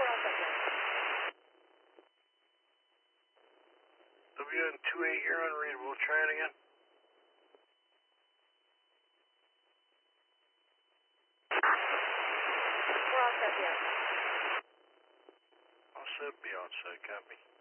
WN28, you're unreadable. Try it again. All set, be on set, copy.